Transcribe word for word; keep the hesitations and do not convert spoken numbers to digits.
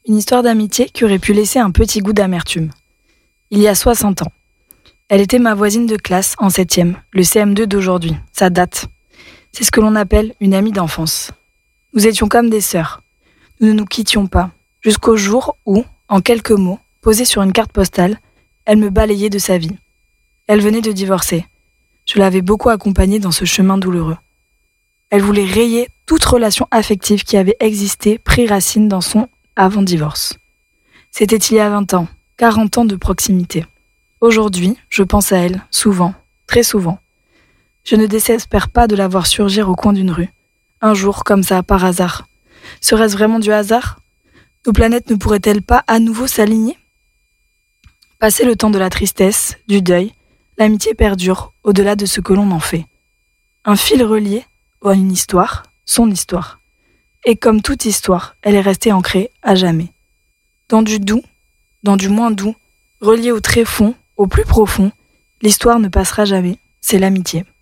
Une histoire d'amitié qui aurait pu laisser un petit goût d'amertume. Il y a soixante ans. Elle était ma voisine de classe en septième, le C M deux d'aujourd'hui. Ça date. C'est ce que l'on appelle une amie d'enfance. Nous étions comme des sœurs. Nous ne nous quittions pas, jusqu'au jour où, en quelques mots, posés sur une carte postale, elle me balayait de sa vie. Elle venait de divorcer. Je l'avais beaucoup accompagnée dans ce chemin douloureux. Elle voulait rayer toute relation affective qui avait existé, pris racine dans son avant-divorce. C'était il y a vingt ans, quarante ans de proximité. Aujourd'hui, je pense à elle, souvent, très souvent. Je ne désespère pas de la voir surgir au coin d'une rue. Un jour, comme ça, par hasard. Serait-ce vraiment du hasard ? Nos planètes ne pourraient-elles pas à nouveau s'aligner ? Passer le temps de la tristesse, du deuil, l'amitié perdure au-delà de ce que l'on en fait. Un fil relié à une histoire, son histoire. Et comme toute histoire, elle est restée ancrée à jamais. Dans du doux, dans du moins doux, relié au tréfonds, au plus profond, l'histoire ne passera jamais, c'est l'amitié.